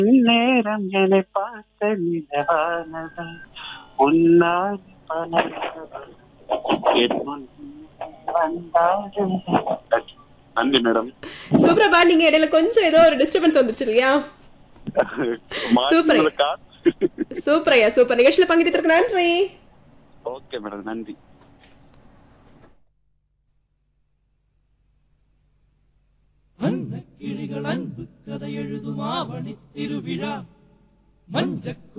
நேரம் என்னை பார்த்த நிலவானதா உன்னால் பலர்ந்தவள் என் முன் வந்தாலும். நன்றி மேடம். சூப்பரா நீங்க இடையில கொஞ்சம் ஏதோ ஒரு டிஸ்டர்பன்ஸ் வந்துருச்சு இல்லையா? சூப்பர் சூப்பர் ஐயா, சூப்பர். நிகழ்ச்சியில பங்கெடுத்திருக்கு நன்றி. ஓகே மேடம், நன்றி. கிளிகள் அன்பு கதை எழுதும் ஆவணி திருவிழா மஞ்ச